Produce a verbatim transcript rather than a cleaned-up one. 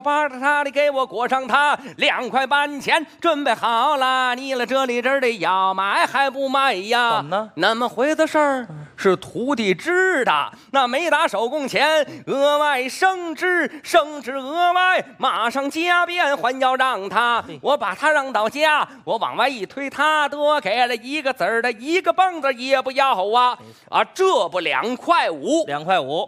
把他的给我裹上它，两块半钱准备好了，你了这里这儿的要买还不买呀？ 怎么呢？ 那么回的事儿是徒弟知的，那没打手工钱，额外升职，升职额外马上加鞭，还要让他，我把他让到家，我往外一推，他多给了一个子儿的一个蹦子也不要啊啊！这不两块五， 两块五。